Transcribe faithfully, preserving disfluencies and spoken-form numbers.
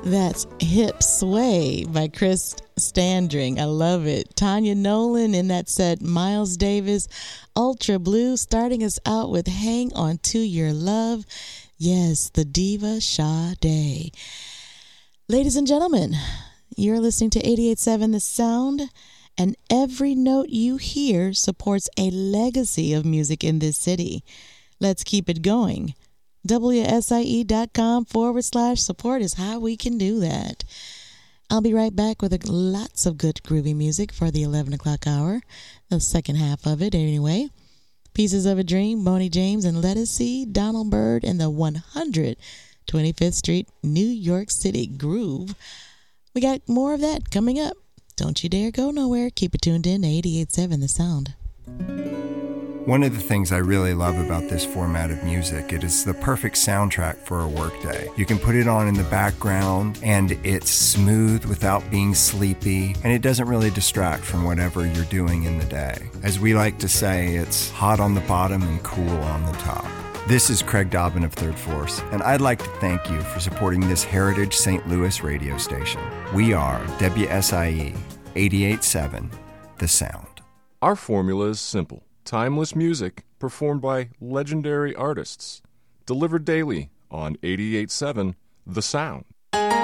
That's Hip Sway by Chris Standring. I love it. Tanya Nolan in that set. Miles Davis, Ultra Blue, starting us out with Hang On To Your Love. Yes, the diva Sade. Ladies and gentlemen, you're listening to eighty-eight point seven The Sound, and every note you hear supports a legacy of music in this city. Let's keep it going. WSIE.com forward slash support is how we can do that. I'll be right back with lots of good groovy music for the eleven o'clock hour, the second half of it anyway. Pieces of a Dream, Boney James, and Let Us See, Donald Byrd, and the one hundred twenty-fifth Street, New York City Groove. We got more of that coming up. Don't you dare go nowhere. Keep it tuned in to eighty-eight point seven The Sound. One of the things I really love about this format of music, it is the perfect soundtrack for a workday. You can put it on in the background and it's smooth without being sleepy, and it doesn't really distract from whatever you're doing in the day. As we like to say, it's hot on the bottom and cool on the top. This is Craig Dobbin of Third Force, and I'd like to thank you for supporting this Heritage Saint Louis radio station. We are W S I E eighty-eight point seven The Sound. Our formula is simple. Timeless music performed by legendary artists. Delivered daily on eighty-eight point seven The Sound.